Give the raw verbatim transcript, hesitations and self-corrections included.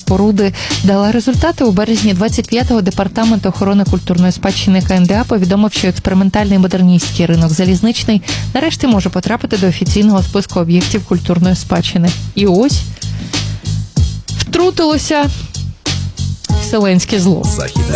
споруди дала результати. У березні двадцять п'ятого Департамент охорони культурної спадщини КНДА повідомив, що експериментальний модерністський ринок Залізничний нарешті може потрапити до офіційного списку об'єктів культурної спадщини. І ось втрутилося вселенське зло. Західне